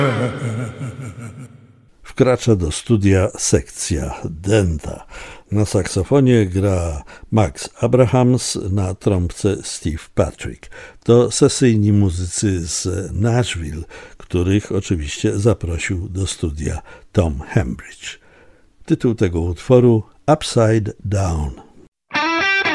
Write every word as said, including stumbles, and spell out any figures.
Wkracza do studia sekcja Denta. Na saksofonie gra Max Abrahams, na trąbce Steve Patrick. To sesyjni muzycy z Nashville, których oczywiście zaprosił do studia Tom Hambridge. Tytuł tego utworu Upside Down.